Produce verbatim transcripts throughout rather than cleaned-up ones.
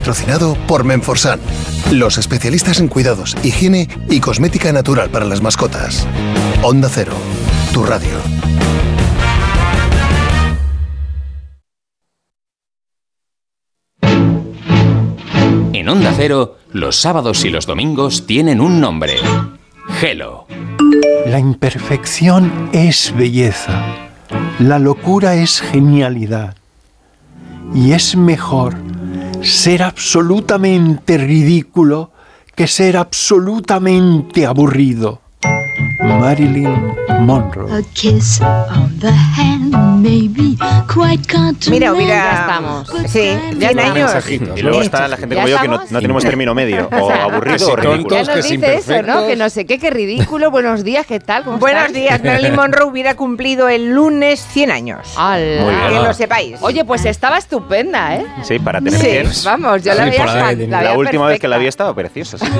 Patrocinado por Menforsan, los especialistas en cuidados, higiene y cosmética natural para las mascotas. Onda Cero, tu radio. En Onda Cero, los sábados y los domingos tienen un nombre: Gelo. La imperfección es belleza, la locura es genialidad. Y es mejor ser absolutamente ridículo que ser absolutamente aburrido. Marilyn Monroe. A kiss on the hand may be quite continental. Mira, hubiera... Ya estamos. Sí, Ya cien estamos. años. Mensajitos, y luego ¿no? está la gente ¿Ya como yo que no, estamos? no tenemos término medio, o aburrido o ridículo. Ya nos que es dice eso, ¿no? imperfectos. Que no sé qué, qué ridículo. Buenos días, ¿qué tal? ¿Cómo Buenos estás? días, Marilyn Monroe hubiera cumplido el lunes cien años. ¡Hala! Muy bien. Que lo sepáis. Oye, pues estaba estupenda, ¿eh? Sí, para tener Sí, cien. Vamos, yo la Sí, veía, por la fan- de- la La veía última vez que la vi perfecta. estaba preciosa. sí.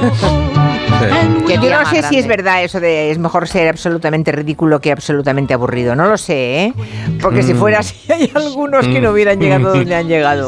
Qué Yo tía no más sé si grande. es verdad eso de es mejor ser absolutamente ridículo que absolutamente aburrido. No lo sé, ¿eh? Porque si fuera así, hay algunos que no hubieran llegado donde han llegado.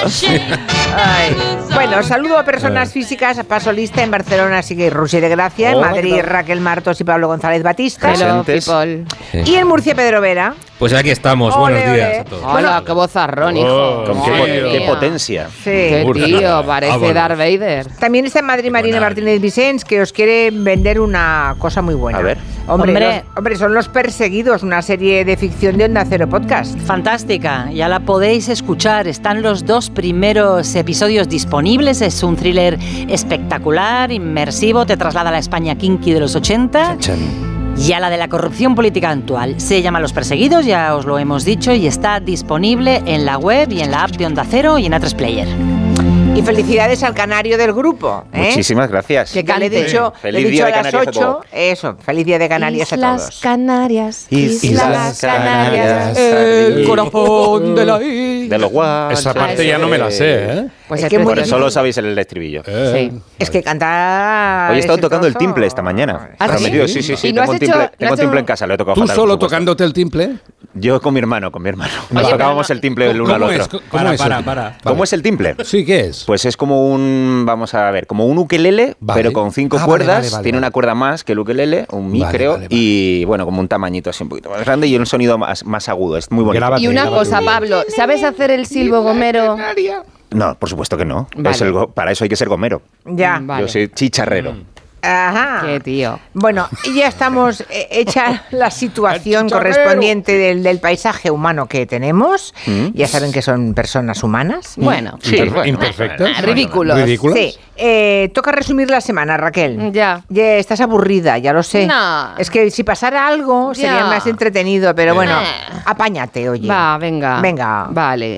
Ay. Bueno, saludo a personas físicas. Paso lista en Barcelona, sigue Rusia de Gracia. En Hola, Madrid, ¿qué tal? Raquel Martos y Pablo González Batista. Hello, Presentes. people. Y en Murcia, Pedro Vera. Pues aquí estamos, Ole, buenos días ole. a todos. Hola, qué vozarrón, hijo. Oh, Con qué, Madre po- qué mía. potencia. Sí. Qué Urge. tío, parece Vámonos. Darth Vader. También está en Madrid Marina Buena. Martínez Vicens, que os quiere vender una cosa muy buena. A ver. Hombre, Hombre. los- hombre, son Los Perseguidos, una serie de ficción de Onda Cero Podcast. Fantástica, ya la podéis escuchar. Están los dos primeros episodios disponibles. Es un thriller espectacular, inmersivo, te traslada a la España kinky de los ochenta y a la de la corrupción política actual. Se llama Los Perseguidos, ya os lo hemos dicho, y está disponible en la web y en la app de Onda Cero y en A tres Player. Y felicidades al canario del grupo. ¿eh? Muchísimas gracias. Que le he cante. dicho, Sí. le he Feliz dicho día a de las Canarias a ocho. todos. Eso, feliz día de Canarias a Islas todos. Canarias. Islas Canarias. El corazón de la isla. De los guays. Esa parte ya no me la sé, ¿eh? Pues Es es que muy Por precioso. eso lo sabéis en el estribillo. Eh. Sí. Es que cantar. Hoy he estado ese tocando el trozo- timple esta mañana. ¿Ah, sí? Prometido, sí, sí, sí. ¿Y no Tengo has un timple, hecho- no tengo has un timple hecho- en casa, lo he tocado ¿Tú fatal, solo por supuesto. tocándote el timple? Yo con mi hermano, con mi hermano. Nos Oye, tocábamos pero no- el timple el uno al ¿Cómo otro. es? ¿Cómo Para, es para, el- para. ¿Cómo es el timple? Sí, ¿qué es? Pues es como un, vamos a ver, como un ukelele, Vale. pero con cinco Ah, vale, cuerdas. vale, vale, Tiene vale. una cuerda más que el ukelele, un mi Vale, creo, vale, vale. y bueno, como un tamañito así un poquito más grande y un sonido más, más agudo. Es muy bonito. Grábate, Y una grábate. cosa, Pablo, ¿sabes hacer el silbo gomero? No, por supuesto que no. Vale. Es el go- para eso hay que ser gomero. Ya. Vale. Yo soy chicharrero. Ajá. Qué tío. Bueno, y ya estamos eh, hecha la situación El chicharrero. correspondiente del, del paisaje humano que tenemos. ¿Mm? Ya saben que son personas humanas. Bueno, Sí, Imper- bueno, imperfectos. Ah, ridículos. ¿Ridículos? Sí, eh, toca resumir la semana, Raquel. Ya. Ya estás aburrida, ya lo sé. No. Es que si pasara algo sería Ya. más entretenido, pero bueno, Eh. apáñate, oye. Va, venga. Venga. Vale.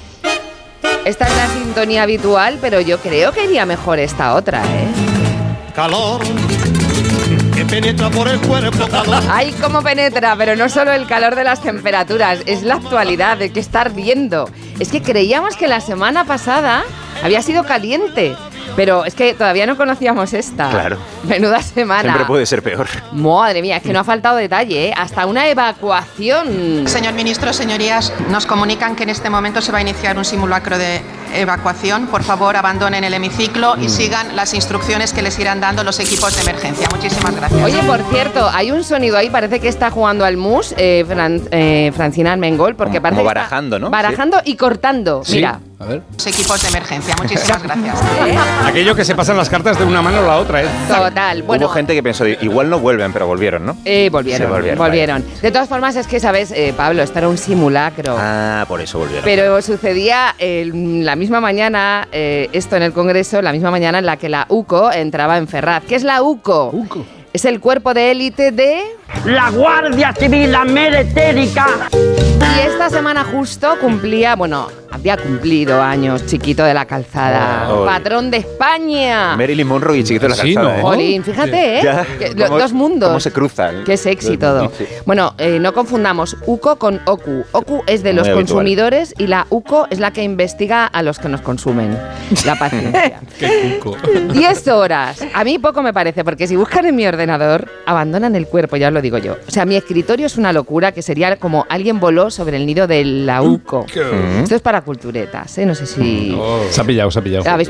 Esta es la sintonía habitual, pero yo creo que iría mejor esta otra, ¿eh? Calor que penetra por el cuerpo, calor. Ay, cómo penetra, pero no solo el calor de las temperaturas, es la actualidad, de que está ardiendo. Es que creíamos que la semana pasada había sido caliente, pero es que todavía no conocíamos esta. Claro. Menuda semana. Siempre puede ser peor. Madre mía, es que no ha faltado detalle, ¿eh? Hasta una evacuación. Señor ministro, señorías, nos comunican que en este momento se va a iniciar un simulacro de evacuación. Por favor, abandonen el hemiciclo y sigan las instrucciones que les irán dando los equipos de emergencia. Muchísimas gracias. Oye, por cierto, hay un sonido ahí, parece que está jugando al mus, eh, Fran- eh, Francina Armengol, porque Como- parece como que está barajando, ¿no? Barajando y cortando, Sí. mira. A ver. Los equipos de emergencia. Muchísimas gracias. ¿Eh? Aquello que se pasan las cartas de una mano a la otra, ¿eh? Total, bueno. Hubo gente que pensó, igual no vuelven, pero volvieron, ¿no? Eh, volvieron, Sí, volvieron, volvieron. De todas formas, es que, ¿sabes, eh, Pablo? Esto era un simulacro. Ah, por eso volvieron. Pero sucedía eh, la misma mañana, eh, esto en el Congreso, la misma mañana en la que la U C O entraba en Ferraz. ¿Qué es la U C O? U C O. Es el cuerpo de élite de... La Guardia Civil, la meretérica. Y esta semana justo cumplía, bueno, había cumplido años Chiquito de la Calzada, Oh. patrón de España. Marilyn Monroe y Chiquito de la Sí, Calzada, ¿no? ¿eh? Jolín, fíjate, ¿eh? Ya, Que lo- cómo- dos mundos. Cómo se cruzan. Qué sexy todo. Sí. Bueno, eh, no confundamos U C O con O C U. O C U es de los Muy habitual. consumidores y la U C O es la que investiga a los que nos consumen. La paciencia. Qué cuco. Diez horas. A mí poco me parece, porque si buscan en mi ordenador, abandonan el cuerpo, ya os lo digo yo. O sea, mi escritorio es una locura, que sería como alguien voló sobre el nido de la U C O. Esto es para culturetas, ¿eh? No sé si... Se ha pillado, se ha pillado. ¿Habéis